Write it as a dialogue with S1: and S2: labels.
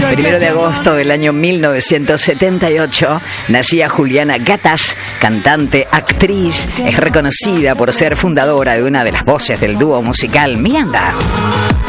S1: 1 de agosto del año 1978 nacía Juliana Gatas, cantante, actriz. Es reconocida por ser fundadora de una de las voces del dúo musical Miranda.